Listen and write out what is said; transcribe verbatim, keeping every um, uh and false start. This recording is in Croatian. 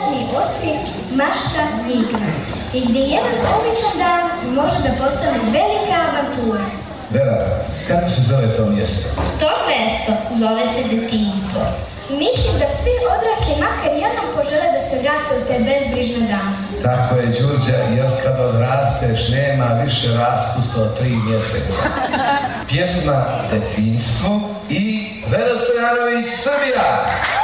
srećni osvijek, mašta igra. I gdje jedan običan dan može da postane velika avantura. Vera, kako se zove to mjesto? To mjesto zove se detinjstvo. Mislim da svi odrasli makar jednom požele da se vrate u te bezbrižne dane. Tako je, Đurđa, jer kad odrasteš nema više raspusta od tri mjeseca. Pjesma Detinjstvo i Vera Stojanović, Srbija!